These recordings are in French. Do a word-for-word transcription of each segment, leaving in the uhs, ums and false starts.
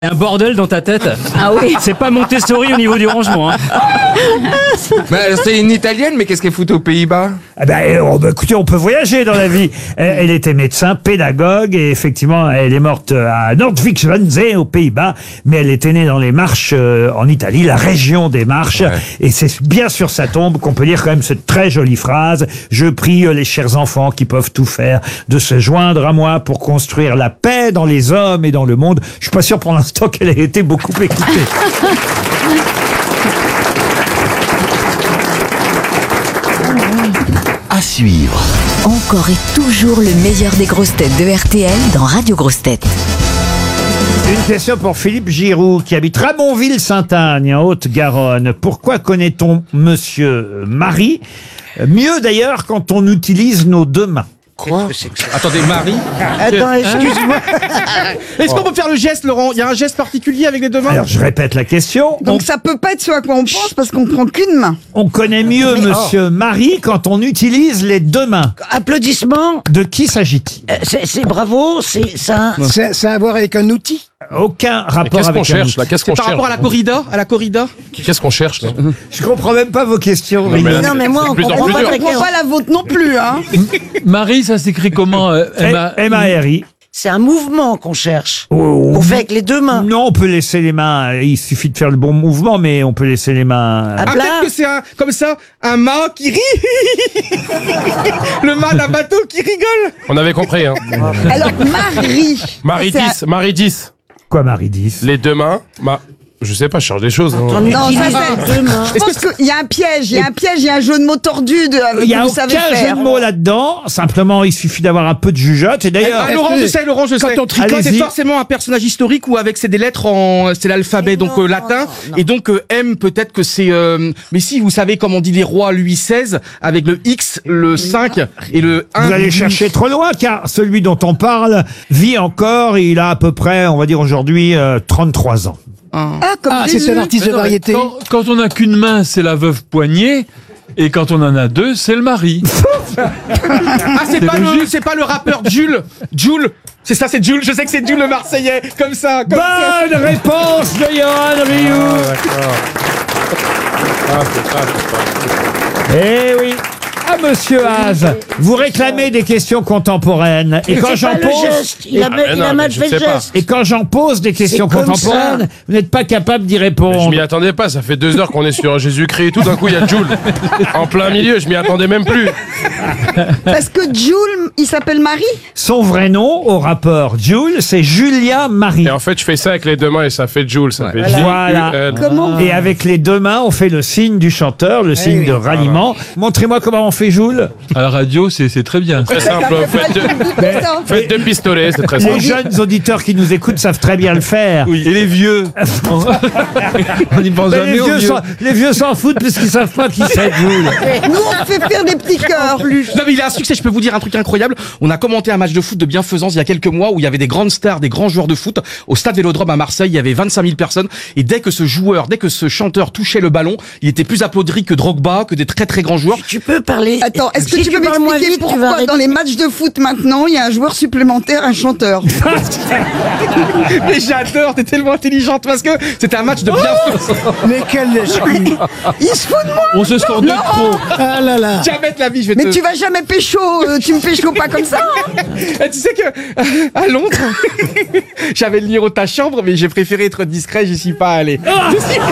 Un bordel dans ta tête. Ah oui. C'est pas Montessori au niveau du rangement. Hein. Mais c'est une Italienne, mais qu'est-ce qu'elle fout aux Pays-Bas? Ah ben, oh, bah, écoutez, on peut voyager dans la vie. Elle, elle était médecin, pédagogue, et effectivement, elle est morte à Nordwijk-Zwanzee, aux Pays-Bas, mais elle était née dans les Marches, euh, en Italie, la région des Marches, ouais. Et c'est bien sur sa tombe qu'on peut lire quand même cette très jolie phrase: « Je prie euh, les chers enfants qui peuvent tout faire de se joindre à moi pour construire la paix dans les hommes et dans le monde. » Je suis pas sûr pour l'instant qu'elle ait été beaucoup écoutée. À suivre. Encore et toujours le meilleur des grosses têtes de R T L dans Radio Grosses Têtes. Une question pour Philippe Giroux, qui habite Ramonville-Saint-Agne, en Haute-Garonne. Pourquoi connaît-on Monsieur Marie? Mieux d'ailleurs quand on utilise nos deux mains. Quoi? Attendez, Marie? Attends, excuse-moi. Est-ce qu'on peut faire le geste, Laurent? Il y a un geste particulier avec les deux mains? Alors je répète la question. Donc on, ça peut pas être ce à quoi on pense parce qu'on prend qu'une main. On connaît mieux Mais Monsieur oh. Marie quand on utilise les deux mains. Applaudissements. De qui s'agit-il? Euh, C'est bravo, c'est ça. C'est à voir avec un outil? Aucun rapport qu'est-ce avec qu'on cherche là? Qu'est-ce qu'on Par cherche rapport à la corrida, à la corrida. Qu'est-ce qu'on cherche là? Je comprends même pas vos questions. Non, mais, non, mais moi, on comprend pas, on comprend pas la vôtre non plus, hein. Marie, ça s'écrit comment? euh, M A R I. C'est un mouvement qu'on cherche. Oh, On fait avec les deux mains. Non, on peut laisser les mains. Il suffit de faire le bon mouvement, mais on peut laisser les mains. À Ah, plat. peut-être que c'est un, comme ça, un mât qui rit. Le mât d'un bateau qui rigole. On avait compris, hein. Alors, Marie. Marie C'est un- dix, Marie dix. Quoi, Marie dix? Les deux mains, ma... je sais pas, je cherche des choses. hein. On Non, utilise ça, les deux mains. Est-ce Je que pense qu'il y a un piège, il y a un piège, il y a un jeu de mots tordu de, Il n'y a que vous savez aucun jeu faire. de mots là-dedans. Simplement, il suffit d'avoir un peu de jugeote. Et d'ailleurs, Ah, Laurent, je sais, Laurent, je sais. on tricote, c'est allez-y. forcément un personnage historique ou avec c'est des lettres en, c'est l'alphabet donc non, euh, latin non, non. et donc euh, M peut-être que c'est. Euh, mais si vous savez comment on dit les rois Louis seize avec le X, le cinq et le un. vous allez chercher trop loin, car celui dont on parle vit encore. Et il a à peu près, on va dire aujourd'hui, euh, trente-trois ans. Ah, comme Ah, Jésus. c'est un artiste de variété. Quand, quand on a qu'une main, c'est la veuve poignée. Et quand on en a deux, c'est le mari. Ah, c'est pas le, c'est pas le rappeur Jules. Jules. C'est ça, c'est Jules. Je sais que c'est Jules le Marseillais. Comme ça. Comme ça. Bonne réponse de Johan Rioux. Ah, c'est ça, c'est ça. Eh oui. Ah, monsieur Haas, vous réclamez des questions contemporaines. Et quand j'en pose, Il a, mais il non, a mais mal je fait le sais pas. geste. et quand j'en pose des questions C'est comme contemporaines, ça. vous n'êtes pas capable d'y Mais je répondre. m'y attendais pas, ça fait deux heures qu'on est sur Jésus-Christ et tout d'un coup il y a Jules. En plein milieu, je m'y attendais même plus. Parce que Jules, il s'appelle Marie. Son vrai nom au rapport Jules, c'est Julia Marie. Et en fait, je fais ça avec les deux mains et ça fait Jules, ça fait Voilà. J U L. Comment Et avec les deux mains, on fait le signe du chanteur, le signe de ralliement. Montrez-moi comment on fait Jules. À la radio, c'est c'est très bien. Très simple, faites deux, faites deux pistolets, c'est très Les simple. jeunes auditeurs qui nous écoutent savent très bien le faire. Oui. Et les vieux. On n'y pense Mais jamais les, aux vieux vieux. s'en- les vieux s'en foutent puisqu'ils savent pas qui c'est Jules. Nous, on fait faire des petits cœurs. Non mais il a un succès, je peux vous dire un truc incroyable. On a commenté un match de foot de bienfaisance il y a quelques mois où il y avait des grandes stars, des grands joueurs de foot. Au stade Vélodrome à Marseille, il y avait vingt-cinq mille personnes. Et dès que ce joueur, dès que ce chanteur touchait le ballon, il était plus applaudi que Drogba, que des très très grands joueurs. Tu peux parler. Attends, est-ce que Si tu peux parles moins m'expliquer vite, tu vas pourquoi arrêter. dans les matchs de foot maintenant, il y a un joueur supplémentaire, un chanteur? Mais j'adore, t'es tellement intelligente parce que c'était un match de bienfaisance. Mais quel lèche-cul. Il se fout de moi! On se sort de trop. Ah là là. Jamais de la vie, je vais Mais te... tu vas jamais pécho, euh, tu me pécho pas comme ça! hein. Eh, tu sais que euh, à Londres, j'avais le numéro de ta chambre, mais j'ai préféré être discret, j'y suis pas allé. Je suis-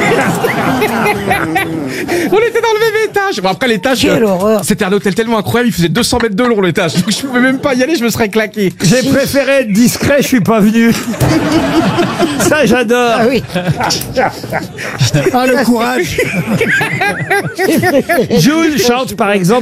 On était dans le même étage. Bon après l'étage, Quelle euh, horreur. c'était un hôtel tellement incroyable, il faisait deux cents mètres de long l'étage. Donc je pouvais même pas y aller, je me serais claqué. J'ai préféré être discret, je suis pas venu. Ça, j'adore. Ah oui. Ah, le courage. Jules chante par exemple